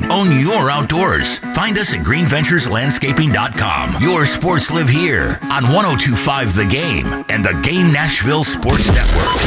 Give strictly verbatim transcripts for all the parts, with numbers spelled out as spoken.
Own your outdoors. Find us at green ventures landscaping dot com. Your sports live here on one oh two point five The Game and the Game Nashville Sports Network.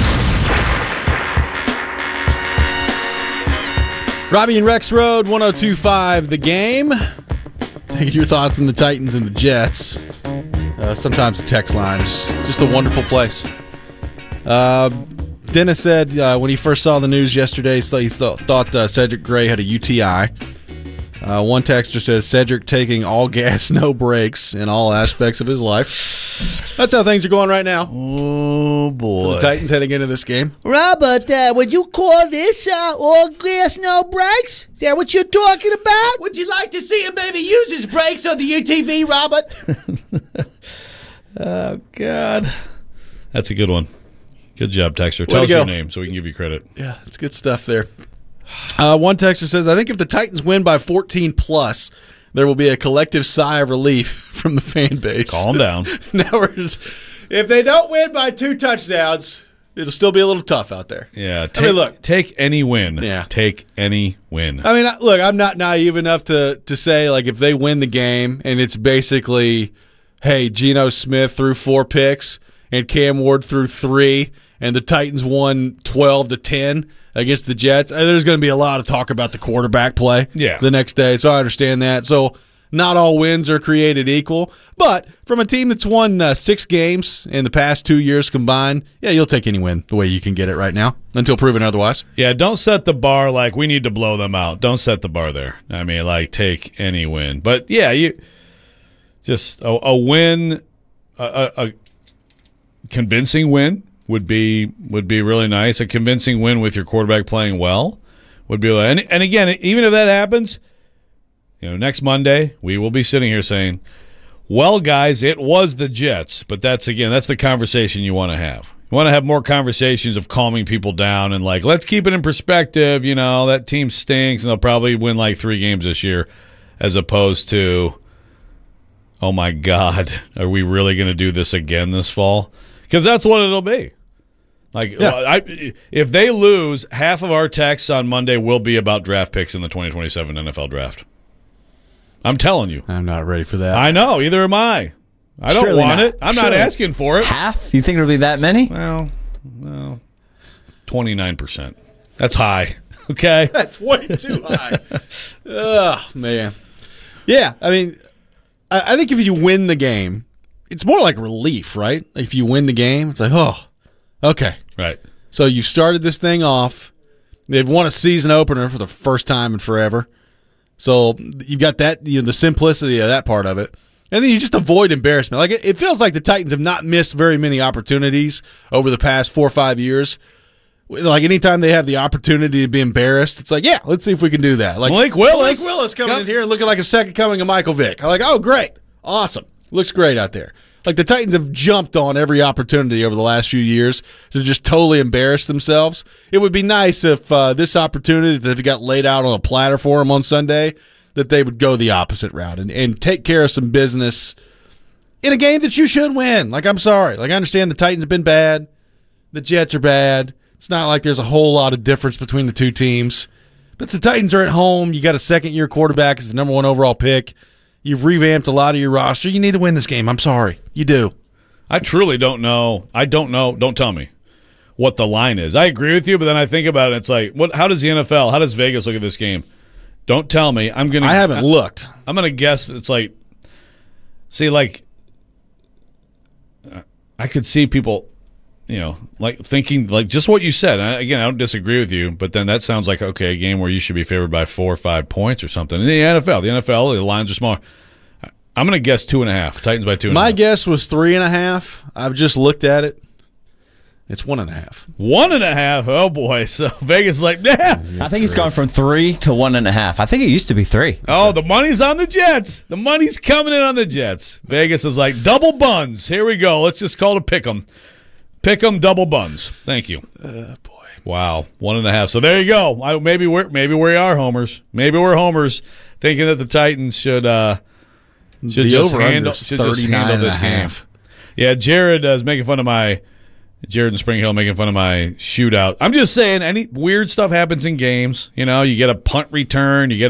Robbie and Rex Road, one oh two point five The Game. Taking your thoughts on the Titans and the Jets. Uh, sometimes the text line is just a wonderful place. Uh, Dennis said uh, when he first saw the news yesterday, he th- thought uh, Cedric Gray had a U T I. Uh, one texter says Cedric taking all gas, no brakes in all aspects of his life. That's how things are going right now. Oh, boy. For the Titans heading into this game. Robert, uh, would you call this uh, all gas, no brakes? Is that what you're talking about? Would you like to see a baby use his brakes on the U T V, Robert? Oh, God. That's a good one. Good job, Texter. Tell us your name so we can give you credit. Yeah, it's good stuff there. Uh, one texter says, I think if the Titans win by fourteen plus, there will be a collective sigh of relief from the fan base. Calm down. Now we're just, if they don't win by two touchdowns, it'll still be a little tough out there. Yeah. Take, I mean, look. Take any win. Yeah. Take any win. I mean, look, I'm not naive enough to, to say, like, if they win the game and it's basically, hey, Geno Smith threw four picks and Cam Ward threw three and the Titans won twelve to ten against the Jets, there's going to be a lot of talk about the quarterback play yeah. the next day. So I understand that. So not all wins are created equal. But from a team that's won uh, six games in the past two years combined, yeah, you'll take any win the way you can get it right now until proven otherwise. Yeah, don't set the bar like we need to blow them out. Don't set the bar there. I mean, like, take any win. But, yeah, you just a, a win, a, a, a convincing win. Would be would be really nice. A convincing win with your quarterback playing well would be. And and again, even if that happens, you know, next Monday we will be sitting here saying, "Well, guys, it was the Jets." But that's again, that's the conversation you want to have. You want to have more conversations of calming people down and like, let's keep it in perspective. You know, that team stinks and they'll probably win like three games this year, as opposed to, oh my God, are we really going to do this again this fall? Because that's what it'll be. Like, yeah. I, if they lose, half of our texts on Monday will be about draft picks in the twenty twenty-seven N F L draft. I'm telling you. I'm not ready for that. I know. Either am I. I don't Surely want not. it. I'm Surely. not asking for it. Half? You think there'll be that many? Well, well, twenty-nine percent. That's high. Okay? That's way too high. Oh, man. Yeah, I mean, I, I think if you win the game, it's more like relief, right? If you win the game, it's like, oh, okay. Right. So you started this thing off. They've won a season opener for the first time in forever. So you've got that, you know, the simplicity of that part of it. And then you just avoid embarrassment. Like it, it feels like the Titans have not missed very many opportunities over the past four or five years. Like anytime they have the opportunity to be embarrassed, it's like, yeah, let's see if we can do that. Like Malik Willis. Malik Willis coming in here and looking like a second coming of Michael Vick. I'm like, oh, great. Awesome. Looks great out there. Like the Titans have jumped on every opportunity over the last few years to just totally embarrass themselves. It would be nice if uh, this opportunity that got laid out on a platter for them on Sunday, that they would go the opposite route and, and take care of some business in a game that you should win. Like, I'm sorry. Like, I understand the Titans have been bad. The Jets are bad. It's not like there's a whole lot of difference between the two teams. But the Titans are at home. You got a second-year quarterback as the number one overall pick. You've revamped a lot of your roster. You need to win this game. I'm sorry. You do. I truly don't know. I don't know. Don't tell me what the line is. I agree with you, but then I think about it. It's like, what? How does the N F L, how does Vegas look at this game? Don't tell me. I'm gonna. I haven't I, looked. I'm gonna guess. It's like, see, like, I could see people, you know, like thinking like just what you said. And again, I don't disagree with you, but then that sounds like, okay, a game where you should be favored by four or five points or something. In the N F L, the N F L, the lines are smaller. I'm going to guess two and a half. Titans by two and My a half. My guess was three and a half. I've just looked at it. It's one and a half. One and a half? Oh, boy. So Vegas is like, nah. I think it's gone from three to one and a half. I think it used to be three. Oh, the money's on the Jets. The money's coming in on the Jets. Vegas is like, double buns. Here we go. Let's just call it a pick 'em. Pick 'em, double buns. Thank you. Uh, boy. Wow. One and a half. So there you go. I, maybe, we're, maybe we are homers. Maybe we're homers thinking that the Titans should uh, – Should, just handle, should just handle this game. Yeah, Jared uh, is making fun of my Jared and Spring Hill making fun of my shootout. I'm just saying, any weird stuff happens in games. You know, you get a punt return, you get